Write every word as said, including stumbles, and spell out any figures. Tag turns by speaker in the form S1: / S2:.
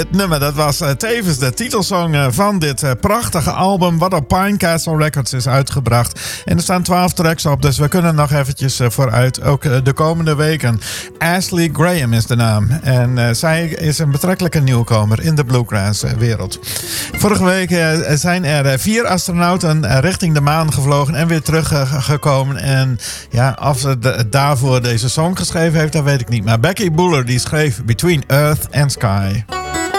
S1: Het nummer, dat was uh, tevens de titelsong uh, van dit uh, prachtige album, wat op Pinecastle Records is uitgebracht. En er staan twaalf tracks op, dus we kunnen nog eventjes uh, vooruit, ook uh, de komende weken. Ashley Graham is de naam. En uh, zij is een betrekkelijke nieuwkomer in de bluegrass-wereld. Vorige week uh, zijn er uh, vier astronauten uh, richting de maan gevlogen en weer teruggekomen. Uh, en ja, of ze de, daarvoor deze song geschreven heeft, dat weet ik niet. Maar Becky Buller die schreef Between Earth and Sky.